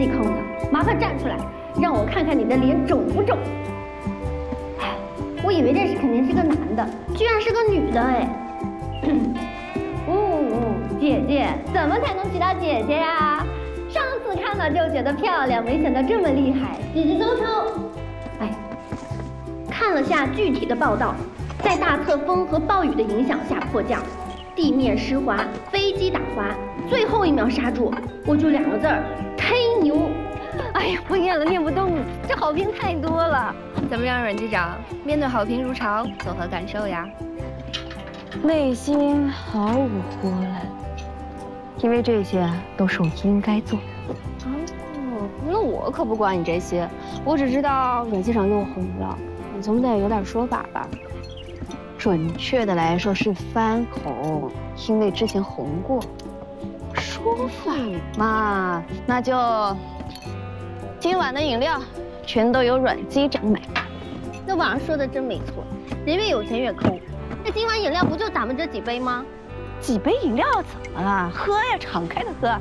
避坑的，麻烦站出来，让我看看你的脸肿不肿。哎，我以为这肯定是个男的，居然是个女的哎。姐姐，怎么才能娶到姐姐呀？上次看到就觉得漂亮，没想到这么厉害，姐姐高超。哎，看了下具体的报道，在大侧风和暴雨的影响下迫降，地面湿滑，飞机打滑，最后一秒刹住，我就2个字儿：忒牛。哎呀，我念了念不动，这好评太多了。 怎么样，阮机长？面对好评如潮，作何感受呀？ 内心毫无波澜，因为这些都是我应该做的。 哦，那我可不管你这些，我只知道阮机长又红了，你总得有点说法吧？ 准确的来说是翻红，因为之前红过。说法嘛，那就今晚的饮料全都由阮机长买。 那网上说的真没错，人越有钱越抠。那今晚饮料不就咱们这几杯吗？ 几杯饮料怎么了？喝呀，敞开的喝。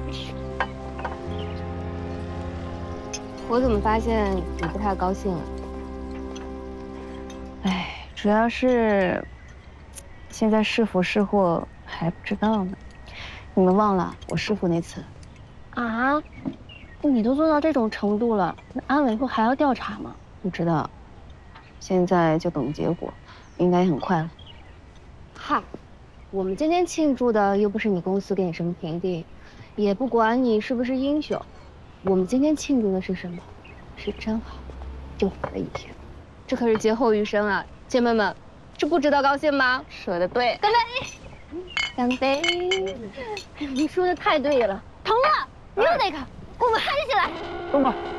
我怎么发现你不太高兴了？ 哎，主要是现在是福是祸还不知道呢。你们忘了我师傅那次？ 啊，你都做到这种程度了，那安委会还要调查吗？ 不知道，现在就等结果，应该很快了。 嗨，我们今天庆祝的又不是你公司给你什么评定，也不管你是不是英雄，我们今天庆祝的是什么？是真好，就活了一天，这可是劫后余生啊！姐妹们，这不值得高兴吗？ 说的对， 干杯！干杯！ 你说的太对了，疼了，你又那个，我们嗨起来！ 东哥，